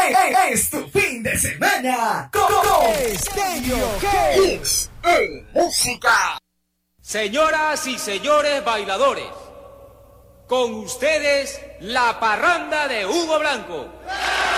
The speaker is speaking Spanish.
Es tu fin de semana con Estéreo Hits Música. Señoras y señores bailadores, con ustedes la parranda de Hugo Blanco.